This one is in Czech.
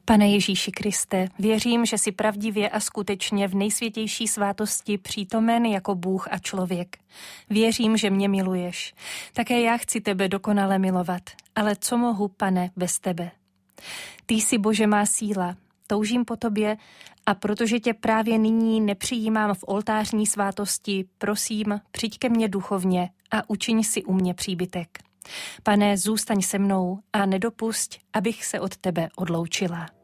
Pane Ježíši Kriste, věřím, že jsi pravdivě a skutečně v nejsvětější svátosti přítomen jako Bůh a člověk. Věřím, že mě miluješ. Také já chci tebe dokonale milovat, ale co mohu, Pane, bez tebe? Ty jsi, Bože, má síla, toužím po tobě a protože tě právě nyní nepřijímám v oltářní svátosti, prosím, přijď ke mně duchovně a učiň si u mě příbytek. Pane, zůstaň se mnou a nedopusť, abych se od tebe odloučila.